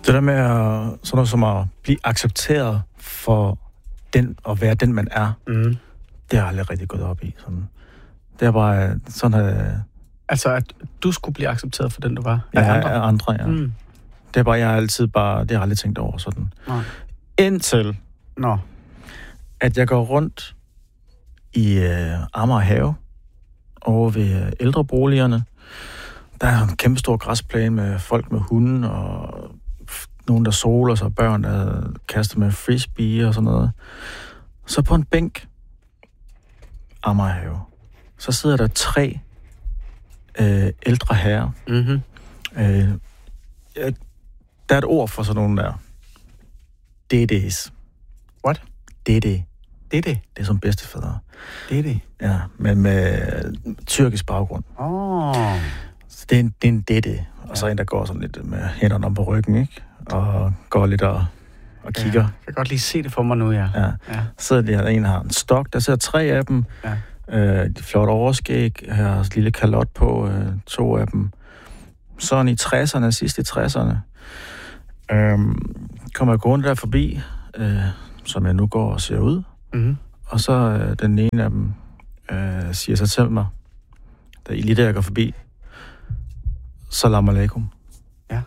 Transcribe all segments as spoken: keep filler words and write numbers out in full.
Det der med at, sådan noget som at blive accepteret for den, at være den, man er, mm. det har jeg aldrig rigtig gået op i. Sådan. Det er bare sådan, at... Altså, at du skulle blive accepteret for den, du var? Ja, af andre, af andre ja. Mm. Det er bare, jeg har altid bare... Det har jeg aldrig tænkt over sådan. Nej. Indtil... Nå. At jeg går rundt i øh, Amager Have, over ved øh, ældreboligerne. Der er en kæmpe stor græsplæne med folk med hunde, og f- nogen, der soler sig, børn, der kaster med frisbee og sådan noget. Så på en bænk, Amager Have, så sidder der tre øh, ældre herrer. Mm-hmm. Øh, ja, der er et ord for sådan nogle der. D D's. What? D D. D D? Det er som bedstefader. D D? Ja, men med tyrkisk baggrund. Åh. Oh. Så det er en, det er en D D. Og så en, der går sådan lidt med hænderne om på ryggen, ikke? Og går lidt og, og kigger. Ja, jeg kan godt lige se det for mig nu, ja. Ja. Ja. Så der en har en stok. Der sidder tre af dem. Ja. Øh, de flot overskæg. Her har et lille kalot på. Øh, to af dem. Sådan i tresserne, sidst i tresserne. Øh, kommer jeg gående der forbi, øh, som jeg nu går og ser ud. Mm-hmm. Og så øh, den ene af dem øh, siger så til mig, da lige der jeg går forbi, Salam alaikum. Ja.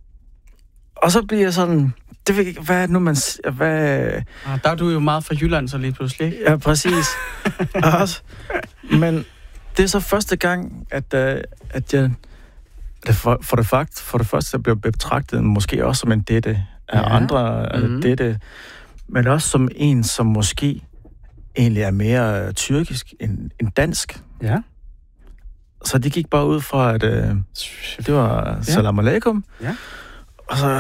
Og så bliver jeg sådan, det ved ikke, hvad er det nu, man... Hvad... Ah, der er du jo meget fra Jylland, så lige pludselig, ikke? Ja, præcis. Også. Men det er så første gang, at, uh, at jeg... Det for, for, det fakt, for det første, jeg blev betragtet måske også som en dette af ja. andre mm-hmm. dette, men også som en, som måske egentlig er mere tyrkisk end, end dansk. Ja. Så de gik bare ud fra, at øh, det var ja. Salam alaikum. Ja. Og så,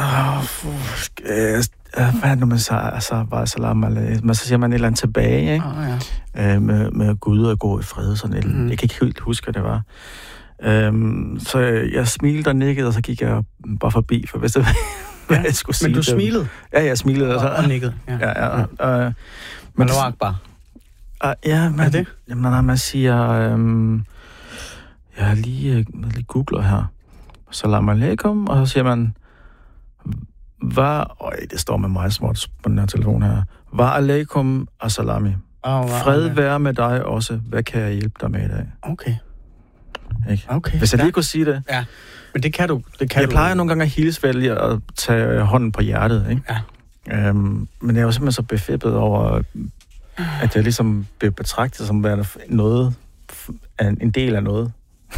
øh, øh, hvad er det nu, man siger? Altså, bare salam alaikum. Men så siger man et eller andet tilbage, ikke? Oh, ja. øh, med, med Gud og gå i fred. Sådan et, mm. Jeg kan ikke helt huske, hvad det var. Øhm, så jeg smilte og nikkede, og så gik jeg bare forbi, for hvis det hvad ja. jeg skulle sige. Men du smilede? Ja, jeg smilede. Og, og nikkede? Ja, ja. ja. ja. Øh, men det var akbar? Uh, ja, men... Er det? Jamen, når man siger... Øhm, jeg har lige, jeg lige googler her. Salam alaikum, og så siger man... Hvad... Øj, det står med mig småt på den her telefon her. Wa alaikum assalami. Oh, wow, Fred okay. være med dig også. Hvad kan jeg hjælpe dig med i dag? Okay. Ikke? Okay. Hvis jeg lige kunne sige det. Ja, men det kan du. Det kan jeg du. plejer nogle gange at hilse ved lige at tage hånden på hjertet, ikke? Ja. Øhm, men jeg er jo simpelthen så befippet over, at jeg ligesom bliver betragtet som noget, en del af noget.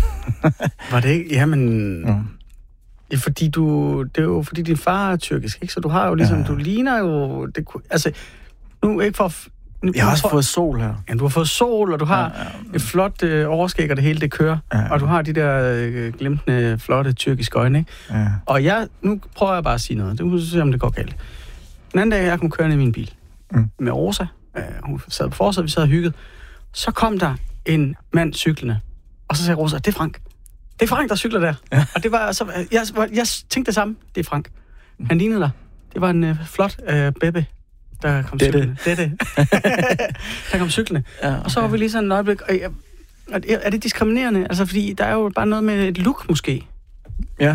Var det ikke? Jamen... Ja. Ja, fordi du... Det er jo fordi din far er tyrkisk, ikke? Så du har jo ligesom... Ja. Du ligner jo... Det, altså, nu ikke for... Nu, jeg har også for, fået sol her. Ja, du har fået sol, og du har ja, ja. et flot øh, overskæg, og det hele, det kører. Ja, ja. Og du har de der øh, glimtende, flotte tyrkiske øjne, ikke? Ja. Og jeg... Nu prøver jeg bare at sige noget. Det må se, om det går galt. Den anden dag, jeg kom kørende i min bil. Mm. Med Rosa. Øh, hun sad på forsædet, vi sad og hyggede. Så kom der en mand cyklende. Og så sagde Rosa, det er Frank. Det er Frank, der cykler der. Ja. Og det var så... Jeg, jeg tænkte det samme. Det er Frank. Han lignede dig. Det var en øh, flot øh, bebe, der kom Dette. cyklende. Dette. der kom cyklende. Ja, okay. Og så var vi lige sådan en øjeblik... Og, og, er det diskriminerende? Altså, fordi der er jo bare noget med et look, måske. Ja.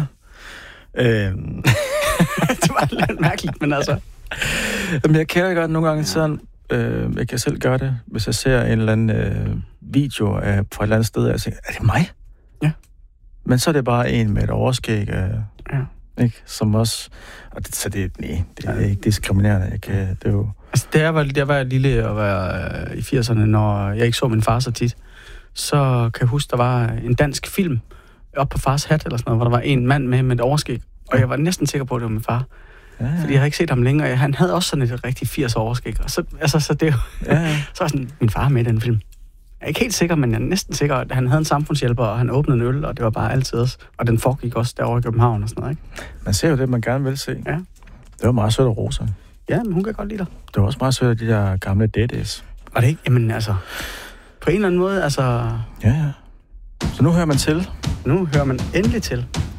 Øhm. det var lidt mærkeligt, men altså... Jamen, jeg kender godt nogle gange ja. sådan... Øh, jeg kan selv gøre det, hvis jeg ser en eller anden øh, video af, fra et eller andet sted, og jeg tænker, er det mig? Ja. Men så er det bare en med et overskæg, øh, ja. ikke? Som også... Og det, så det, nej, det er ikke diskriminerende. Jeg kan, det er jo... Altså, da jeg var, da jeg var lille og var øh, i firserne, når jeg ikke så min far så tit, så kan jeg huske, der var en dansk film op på Fars Hat, eller sådan noget, hvor der var en mand med med et overskæg, og jeg var næsten sikker på, at det var min far. Ja, ja. Fordi jeg havde ikke set ham længere. Han havde også sådan et rigtig firs overskæg. Og så, altså, så det ja, ja. så var sådan, min far med i den film. Jeg er ikke helt sikker, men jeg er næsten sikker, at han havde en samfundshjælper, og han åbnede en øl, og det var bare altid også. Og den foregik også derovre i København og sådan noget, ikke? Man ser jo det, man gerne vil se. Ja. Det var meget sødt af Rosa. Ja, men hun kan godt lide dig. Det var også meget sødt af de der gamle daddies. Var det ikke? Jamen altså, på en eller anden måde, altså... Ja, ja. Så nu hører man til. Nu hører man endelig til.